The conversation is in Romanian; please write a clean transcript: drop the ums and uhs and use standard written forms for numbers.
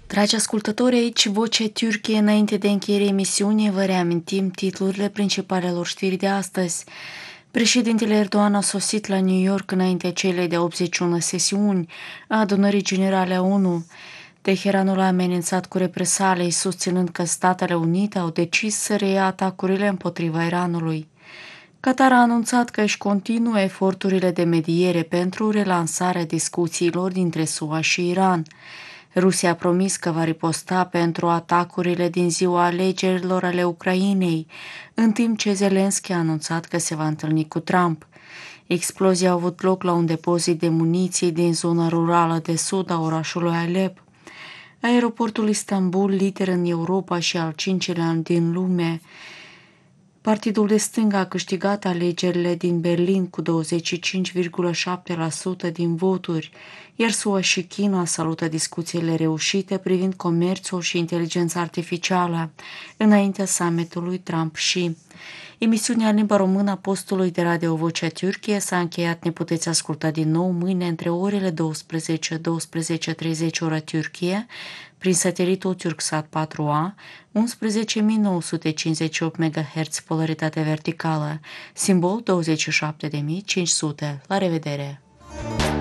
Dragi ascultători, aici Vocea Türkiye. Înainte de încheierea emisiunii, vă reamintim titlurile principalelor știri de astăzi. Președintele Erdogan a sosit la New York înaintea celei de 81 sesiuni a Adunării Generale a ONU. Teheranul a amenințat cu represalii, susținând că Statele Unite au decis să reia atacurile împotriva Iranului. Qatar a anunțat că își continuă eforturile de mediere pentru relansarea discuțiilor dintre SUA și Iran. Rusia a promis că va riposta pentru atacurile din ziua alegerilor ale Ucrainei, în timp ce Zelensky a anunțat că se va întâlni cu Trump. Explozia a avut loc la un depozit de muniții din zona rurală de sud a orașului Alep. Aeroportul Istanbul, lider în Europa și al 5-lea din lume. Partidul de stânga a câștigat alegerile din Berlin cu 25,7% din voturi, iar SUA și China salută discuțiile reușite privind comerțul și inteligența artificială înaintea summitului Trump-Xi. Emisiunea în limba română a postului de radio Vocea Türkiye s-a încheiat. Ne puteți asculta din nou mâine între orele 12-12:30 ora Türkiye, prin satelitul Turksat 4A, 11.958 MHz, polaritate verticală, simbol 27.500. La revedere!